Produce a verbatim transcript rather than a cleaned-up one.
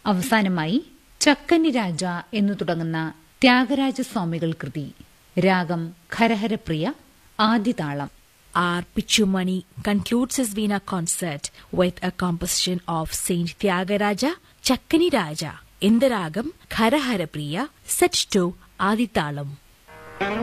അവസാനമായി ചക്കനി രാജ എന്നു തുടങ്ങുന്ന ത്യാഗരാജസ്വാമികൾ കൃതി, രാഗം Kharaharapriya, ആദിതാളം. R. Pichumani concludes his Veena concert with a composition of Saint Tyagaraja, Chakkani Raja, in the ragam Kharaharapriya, set to Adithalam.